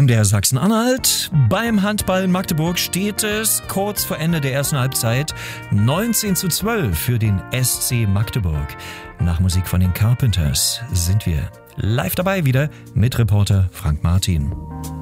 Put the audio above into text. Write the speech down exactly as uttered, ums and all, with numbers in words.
der Sachsen-Anhalt. Beim Handball Magdeburg steht es kurz vor Ende der ersten Halbzeit neunzehn zu zwölf für den S C Magdeburg. Nach Musik von den Carpenters sind wir live dabei wieder mit Reporter Frank Martin.